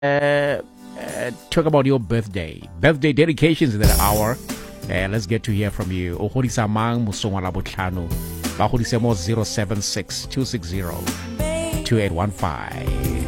talk about your birthday dedications in that hour. Let's get to hear from you. O godisa mang mosong wa Labotlhano ba godise mo 076 260 2815.